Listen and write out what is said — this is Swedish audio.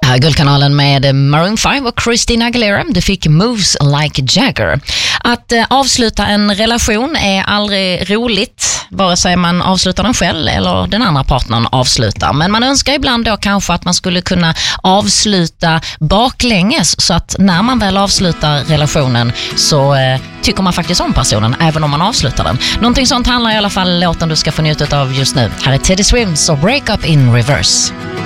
Guldkanalen med Maroon 5 och Christina Aguilera. Du fick Moves Like Jagger. Att avsluta en relation är aldrig roligt, vare sig man avslutar den själv eller den andra partnern avslutar. Men man önskar ibland då kanske att man skulle kunna avsluta baklänges, så att när man väl avslutar relationen så tycker man faktiskt om personen även om man avslutar den. Någonting sånt handlar i alla fall låten du ska få njuta av just nu. Här är Teddy Swims och Break Up in Reverse.